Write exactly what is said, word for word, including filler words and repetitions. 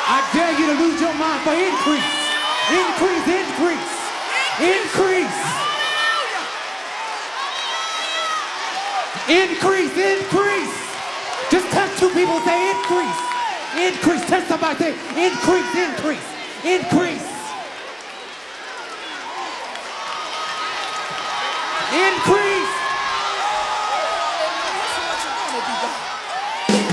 I dare you to lose your mind for increase. Increase, increase, increase. Increase, increase. Just touch two people, say increase. Increase, touch somebody, say increase, increase, increase. Increase.